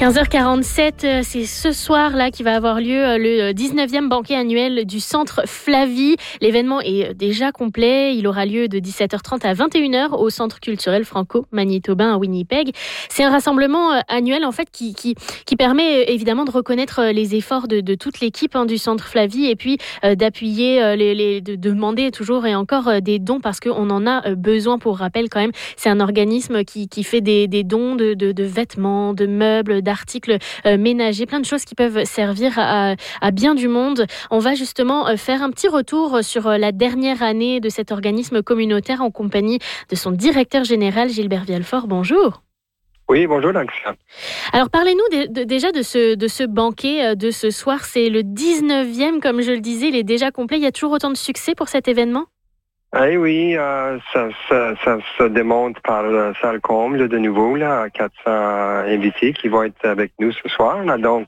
15h47, c'est ce soir-là qui va avoir lieu le 19e banquet annuel du Centre Flavie. L'événement est déjà complet. Il aura lieu de 17h30 à 21h au Centre culturel franco-manitobain à Winnipeg. C'est un rassemblement annuel en fait qui permet évidemment de reconnaître les efforts de toute l'équipe du Centre Flavie et puis d'appuyer, de demander toujours et encore des dons parce qu'on en a besoin. Pour rappel quand même, c'est un organisme qui fait des dons de vêtements, de meubles, d'articles ménagers, plein de choses qui peuvent servir à bien du monde. On va justement faire un petit retour sur la dernière année de cet organisme communautaire en compagnie de son directeur général, Gilbert Vialfort. Bonjour. Oui, bonjour, Alexia. Alors, parlez-nous déjà de ce banquet de ce soir. C'est le 19e, comme je le disais, il est déjà complet. Il y a toujours autant de succès pour cet événement? Oui, ça démontre par la salle comble de nouveau, là, 400 invités qui vont être avec nous ce soir. Là. Donc,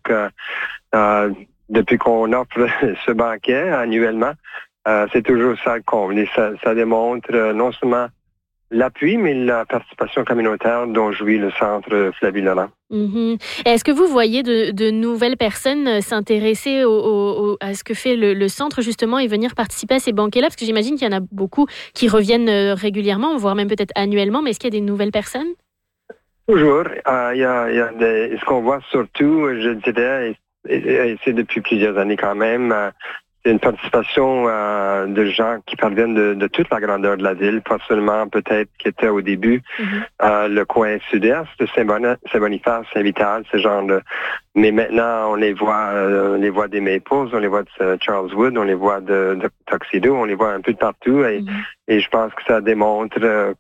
depuis qu'on offre ce banquet annuellement, c'est toujours salle comble. Et ça démontre non seulement l'appui, mais la participation communautaire dont jouit le Centre Flavie-Laurent. Mm-hmm. Est-ce que vous voyez de nouvelles personnes s'intéresser à ce que fait le centre justement et venir participer à ces banquets-là? Parce que j'imagine qu'il y en a beaucoup qui reviennent régulièrement, voire même peut-être annuellement, mais est-ce qu'il y a des nouvelles personnes? Toujours. Il y a ce qu'on voit surtout, je dirais, et c'est depuis plusieurs années quand même, c'est une participation de gens qui parviennent de toute la grandeur de la ville, pas seulement peut-être qui étaient au début le coin sud-est de Saint-Boniface, Saint-Vital, ce genre de... Mais maintenant, on les voit des Maples, on les voit de Charleswood, on les voit de Tuxedo, on les voit un peu de partout. Et je pense que ça démontre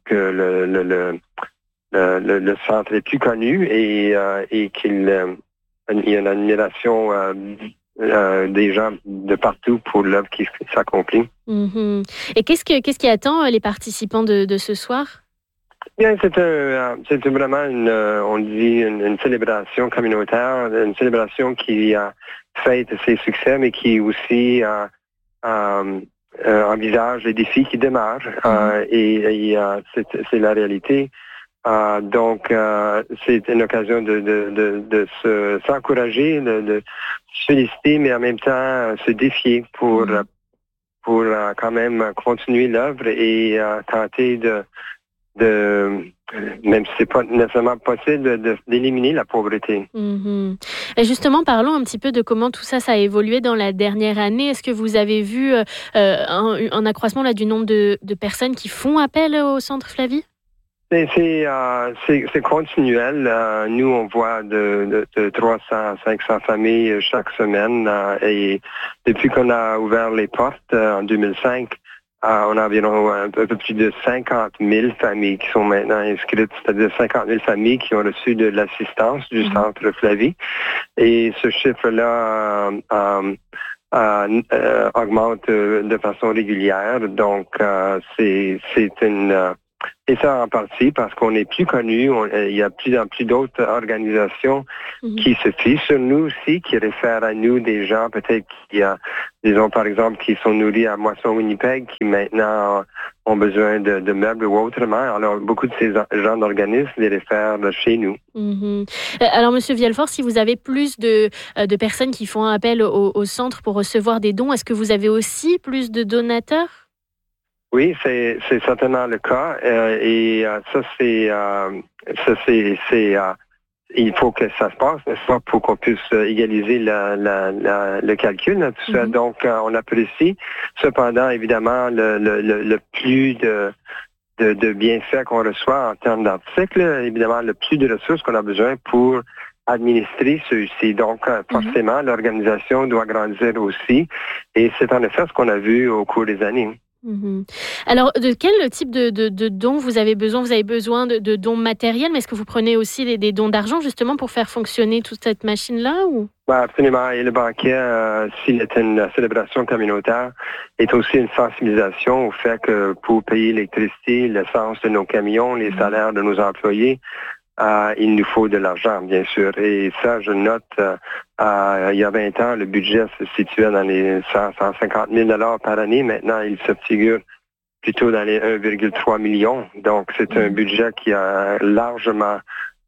que le centre est plus connu et qu'il y a une admiration des gens de partout pour l'œuvre qui s'accomplit. Mm-hmm. Et qu'est-ce qui attend les participants de ce soir? Bien, c'est vraiment une célébration communautaire, une célébration qui fête ses succès, mais qui aussi envisage les défis qui demeurent. C'est la réalité. Donc, c'est une occasion de s'encourager, de se féliciter, mais en même temps se défier pour quand même continuer l'œuvre et tenter même si c'est pas nécessairement possible, d'éliminer la pauvreté. Mm-hmm. Et justement, parlons un petit peu de comment tout ça a évolué dans la dernière année. Est-ce que vous avez vu un accroissement là, du nombre de personnes qui font appel au Centre Flavie? C'est continuel. Nous, on voit de 300 à 500 familles chaque semaine. Et depuis qu'on a ouvert les portes en 2005, on a environ un peu plus de 50 000 familles qui sont maintenant inscrites, c'est-à-dire 50 000 familles qui ont reçu de l'assistance du Centre Flavie. Et ce chiffre-là augmente de façon régulière. Donc, c'est une... Et ça en partie parce qu'on est plus connu, il y a plus en plus d'autres organisations qui se fient sur nous aussi, qui réfèrent à nous des gens peut-être qui, disons par exemple, qui sont nourris à Moisson-Winnipeg, qui maintenant ont besoin de meubles ou autrement. Alors beaucoup de ces gens d'organismes les réfèrent chez nous. Mm-hmm. Alors Monsieur Vialfort, si vous avez plus de personnes qui font appel au centre pour recevoir des dons, est-ce que vous avez aussi plus de donateurs? Oui, c'est certainement le cas. Il faut que ça se passe, n'est-ce pas, pour qu'on puisse égaliser le calcul, là, tout ça. Donc, on apprécie. Cependant, évidemment, le plus de bienfaits qu'on reçoit en termes d'articles, évidemment, le plus de ressources qu'on a besoin pour administrer ceux-ci. Donc, forcément, l'organisation doit grandir aussi. Et c'est en effet ce qu'on a vu au cours des années. Mm-hmm. Alors, de quel type de dons vous avez besoin? Vous avez besoin de dons matériels, mais est-ce que vous prenez aussi des dons d'argent justement pour faire fonctionner toute cette machine-là? Ou? Absolument. Et le banquet, s'il est une célébration communautaire, est aussi une sensibilisation au fait que pour payer l'électricité, l'essence de nos camions, les salaires de nos employés, il nous faut de l'argent, bien sûr. Et ça, je note, il y a 20 ans, le budget se situait dans les 150 000 $ par année. Maintenant, il se figure plutôt dans les 1,3 million. Donc, c'est un budget qui a largement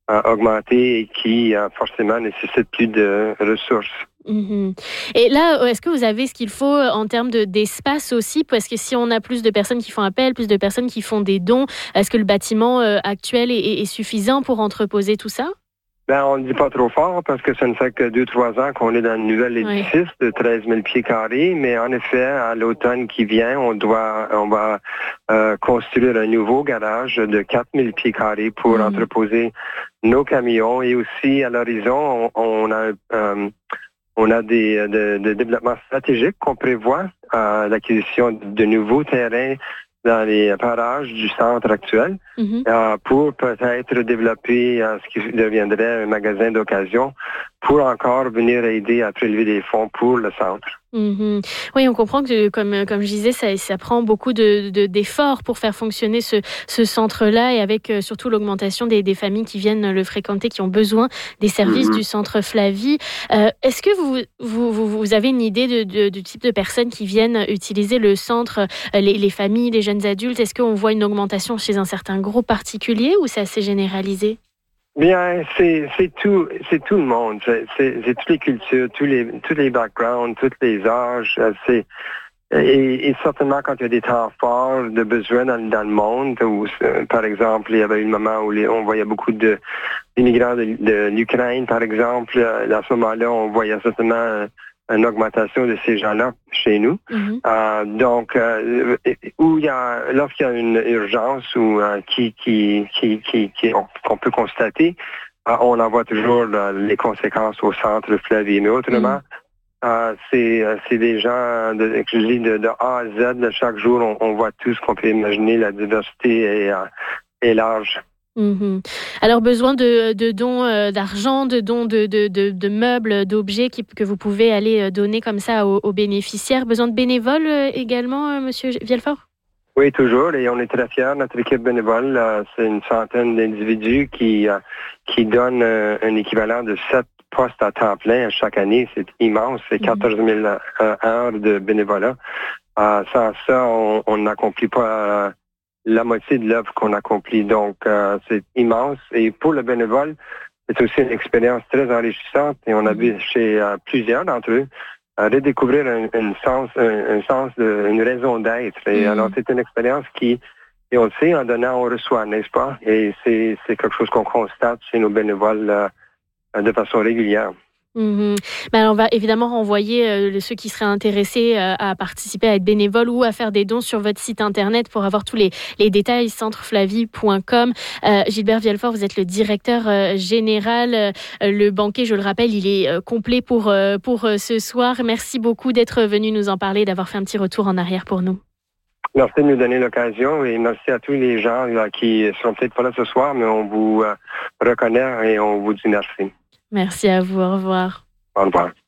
augmenter et qui forcément nécessitent plus de ressources. Et là, est-ce que vous avez ce qu'il faut en termes d'espace aussi? Parce que si on a plus de personnes qui font appel, plus de personnes qui font des dons, est-ce que le bâtiment actuel est suffisant pour entreposer tout ça? On ne dit pas trop fort parce que ça ne fait que 2-3 ans qu'on est dans une nouvelle édifice de 13 000 pieds carrés. Mais en effet, à l'automne qui vient, on va construire un nouveau garage de 4 000 pieds carrés pour entreposer nos camions. Et aussi, à l'horizon, on a des développements stratégiques qu'on prévoit, l'acquisition de nouveaux terrains dans les parages du centre actuel pour peut-être développer ce qui deviendrait un magasin d'occasion pour encore venir aider à prélever des fonds pour le centre. Oui, on comprend que, comme je disais, ça prend beaucoup d'efforts pour faire fonctionner ce centre-là et avec surtout l'augmentation des familles qui viennent le fréquenter, qui ont besoin des services du centre Flavie. Est-ce que vous avez une idée du type de personnes qui viennent utiliser le centre, les familles, les jeunes adultes? Est-ce qu'on voit une augmentation chez un certain groupe particulier ou c'est assez généralisé? Bien, c'est tout le monde, c'est toutes les cultures, tous les backgrounds, tous les âges. Et certainement quand il y a des temps forts de besoin dans le monde, où par exemple il y avait un moment où on voyait beaucoup d'immigrants de l'Ukraine, par exemple. À ce moment-là, on voyait certainement une augmentation de ces gens-là chez nous. Donc, lorsqu'il y a une urgence ou qu'on peut constater, on en voit toujours les conséquences au centre Flavie. Mais autrement, c'est des gens de A à Z. De chaque jour, on voit tout ce qu'on peut imaginer. La diversité est large. Alors, besoin de dons d'argent, de dons de meubles, d'objets que vous pouvez aller donner comme ça aux bénéficiaires. Besoin de bénévoles également, Monsieur Vielfort? Oui, toujours. Et on est très fiers. Notre équipe bénévole, c'est une centaine d'individus qui donnent un équivalent de 7 postes à temps plein chaque année. C'est immense. C'est 14 000 heures de bénévolat. Sans ça, on n'accomplit pas la moitié de l'œuvre qu'on accomplit. Donc, c'est immense. Et pour le bénévole, c'est aussi une expérience très enrichissante. Et on a vu chez plusieurs d'entre eux redécouvrir une raison d'être. Et alors, c'est une expérience et on le sait, en donnant, on reçoit, n'est-ce pas? Et c'est quelque chose qu'on constate chez nos bénévoles de façon régulière. Alors, on va évidemment renvoyer ceux qui seraient intéressés à participer, à être bénévoles ou à faire des dons sur votre site internet pour avoir tous les détails, centreflavie.com. Gilbert Vielfort, vous êtes le directeur général. Le banquet, je le rappelle, il est complet pour ce soir. Merci beaucoup d'être venu nous en parler, d'avoir fait un petit retour en arrière pour nous. Merci de nous donner l'occasion et merci à tous les gens qui sont peut-être pas là ce soir, mais on vous reconnaît et on vous dit merci. Merci à vous. Au revoir. Au revoir.